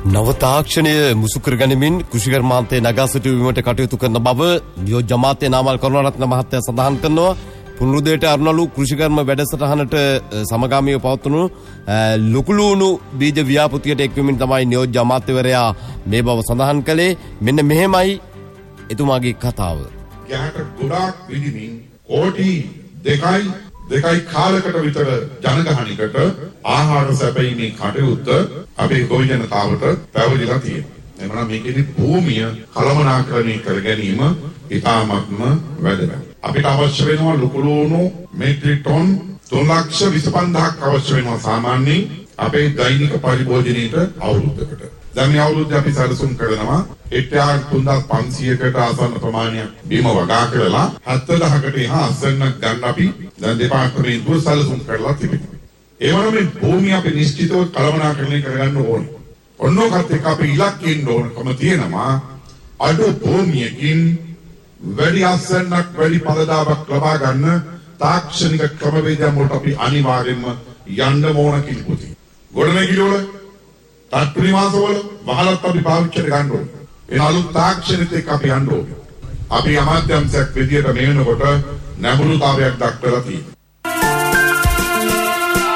නව තාක්ෂණය මුසු කර ගනිමින් කෘෂිකර්මාන්තයේ නගා සිටුවීමට කටයුතු කරන බව නියෝජ්‍ය අමාත්‍ය නාමල් කරුණාරත්න මහත්තයා සඳහන් කරනවා. පුනරුදයට අරුණලු කෘෂිකර්ම වැඩසටහනට සමගාමීව පවත්වනු ලුකුලුණු බීජ ව්‍යාපෘතියට එක්වීමෙන් තමයි නියෝජ්‍ය අමාත්‍යවරයා මේ බව සඳහන් කළේ. මෙන්න මෙහෙමයි එතුමාගේ කතාව. යහට ගොඩාක් විදිමින් කෝටි දෙකයි කාලකට විතර ජනගහනයකට ආහාර සැපයීමේ කටයුත්ත අපේ ගොවි ජනතාවට පැවරිලා තියෙනවා. එමනම් මේකෙදි භූමිය කළමනාකරණය කර ගැනීම ඉතාමත්ම වැදගත්. අපිට අවශ්‍ය වෙනවා ලුකුලුණු මෙට්‍රික් ටොන් 3,25,000ක් අවශ්‍ය වෙනවා සාමාන්‍යයෙන් අපේ දෛනික පරිභෝජනයේට අවුරුද්දකට. දැන් මේ අවුරුද්දේ අපි සැලසුම් කරනවා හෙක්ටාර් 3,500කට ආසන්න ප්‍රමාණයක් බිම වගා කරලා 70,000කට එහා අසන්නක් ගන්න අපි දැන් දෙපාර්තමේන්තුව සැලසුම් කරලා තිබෙනවා. ඒ වගේම මේ භූමිය අපි නිශ්චිතව කළමනාකරණය කරගන්න ඕනේ. ඔන්නෝකත් එක්ක අපි ඉලක්කයෙන් ඕනකම තියෙනවා අඩු භූමියකින් වැඩි අසන්නක් වැඩි පළදාවක් ලබා ගන්න තාක්ෂණික ක්‍රමවේදයන් වලට අපි අනිවාර්යයෙන්ම යන්න ඕන කිලිපොති. ගොඩනැගිලි වල තත්ත්ව නිවාසවල වහලත් අපි පාවිච්චි කරගන්න ඕනේ. ඒ අලුත් තාක්ෂණික එක්ක අපි යන්න ඕනේ. අපි අමාත්‍යාංශයක් විදියට මේ වෙනකොට නැඹුරුතාවයක් දක්වලා තියෙනවා.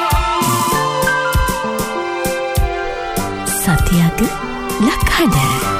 සතියක ලක්හඬ